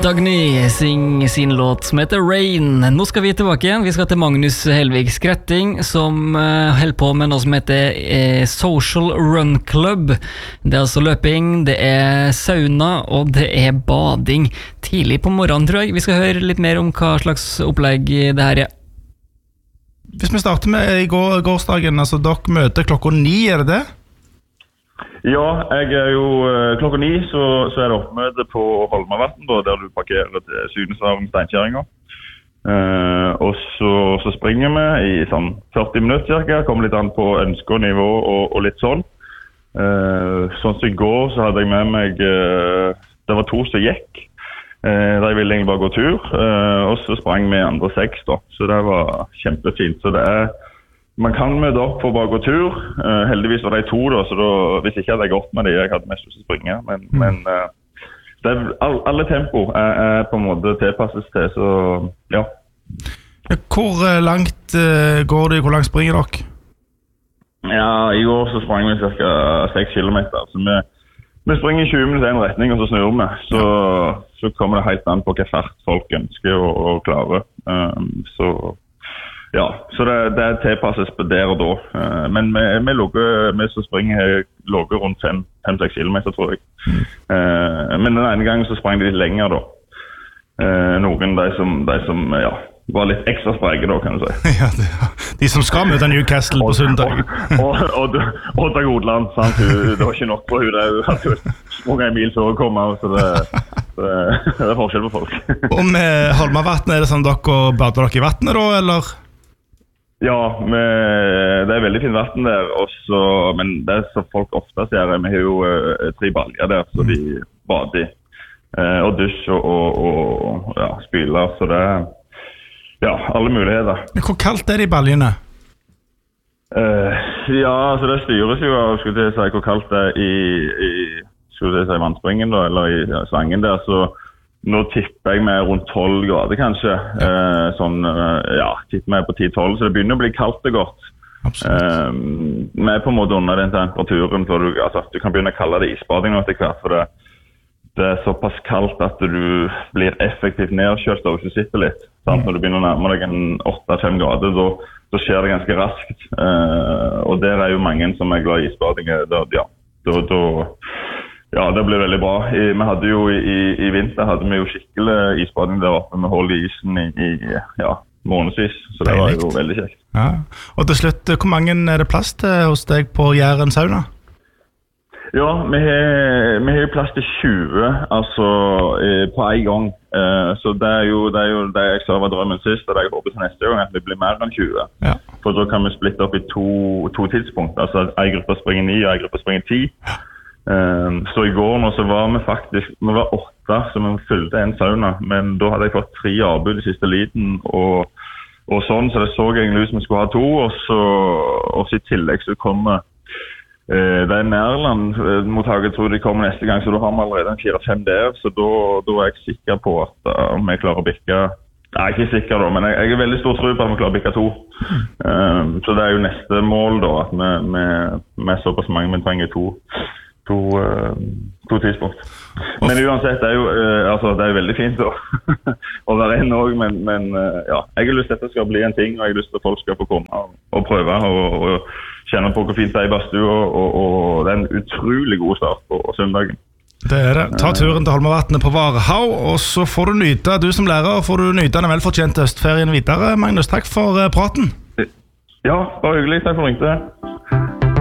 Dagny synger sin låt som heter Rain. Nå skal vi tilbake igjen. Vi skal til Magnus Helvig Skretting, som holder på med noe som heter Social Run Club. Det er altså løping, det er sauna, og det er bading tidlig på morgenen, tror jeg. Vi skal høre litt mer om hva slags opplegg det her er. Hvis vi starter med i gårsdagen, altså dere møter klokka 9, er det det? Ja, jeg er jo klokka 9, så er det oppmøte på Holmavatn, der du parkerer til Syneshavn Steinkjæringa. Og så springer vi i sånn 40 minutter cirka, kommer litt an på ønske og nivå og litt sånn. Sånn som i går så hadde jeg med meg, det var 2 som gikk, der jeg ville egentlig bare gå tur, og så sprang vi andre 6 da, så det var kjempefint. Så det er man kan møte opp for å bare gå tur. Heldigvis var det 2 da, så da, hvis ikke hadde jeg gått med det, jeg hadde mest lyst til å springe. Men det er, alle tempo er på en måte tilpasses til, så ja. Hvor langt går det, hvor langt springer dere? Ja, i går så sprang vi ca. 6 kilometer, så vi springer 20 minutter i en retning, og så snur vi. Så kommer det helt an på hva fart folk ønsker å klare. Ja, så det tilpasses på der og da. Men vi som springer logger rundt 5-6 kilometer, tror jeg. Men den ene gangen så sprang de litt lenger da. Noen de som ja, var litt ekstra spreke da, kan du si. Ja, de som skal møte Newcastle på søndag. Og til Godland, sant? Det var ikke nok på hun. Det hadde jo sprunget en mil så å komme, så det er forskjell på folk. Og med Holmavatn, er det sånn dere bader dere i vattnet da, eller? Ja, det er veldig fint vatten der, også, men det er så folk ofte sier, vi har jo 3 baljer der, så de bader i. Og dusj og ja, spyler, så det er ja, alle muligheter. Men hvor kaldt er det i baljene? Ja, altså det styres jo av, skulle jeg si, hvor kaldt det er i vannspringen da, eller i sangen der, så nå tipper jeg med rundt 12 grader kanskje, ja, tipper jeg på 10-12, så det begynner å bli kaldt og godt. Absolutt. Vi er på en måte under den temperaturen, for du kan begynne å kalle det isbading nå etter hvert, for det er såpass kaldt at du blir effektivt nedkjølt hvis du sitter litt. Sant? Når du begynner å nærme deg en 8-5 grader, så skjer det ganske raskt. Og der er jo mange som er glad i isbading. Ja, det ble veldig bra. Vi hadde jo i vinter hadde vi jo skikkelig isbading der oppe med hold i isen i månedsvis, så det var jo veldig kjekt. Ja. Og til slutt, hvor mange er det plass til hos deg på Jæren sauna? Ja, vi har jo plass til 20, altså på en gang. Så det er jo det jeg sa var drømmen sist, og det jeg håper til neste gang at vi blir mer enn 20. Ja. For da kan vi splitte opp i to tidspunkt, altså en gruppe springer 9 og en gruppe springer 10. Så i går nå så var vi var 8, så vi fylte en sauna, men da hadde jeg fått 3 avbud i siste liten, og sånn, så det så egentlig ut som vi skulle ha 2, og så i tillegg så kommer det er Nærland-mottaket, tror de kommer neste gang, så da har vi allerede en 4-5 der, så da er jeg sikker på at vi klarer å bikke. Jeg er ikke sikker da, men jeg er veldig stor tro på at vi klarer å bikke 2. Så det er jo neste mål da, at vi er såpass mange, men trenger 2 tidspunkt. Men uansett, det er jo veldig fint da, å være en også, men ja, jeg har lyst til at det skal bli en ting, og jeg har lyst til at folk skal få komme og prøve, og kjenne på hvor fint det er i badstua, og det er en utrolig god start på søndagen. Det er det. Ta turen til Holmavatnet på Varhaug, og så får du nyte, du som lærer, får du nyte den velfortjente høstferien videre. Magnus, takk for praten. Ja, bare hyggelig. Takk for ringte.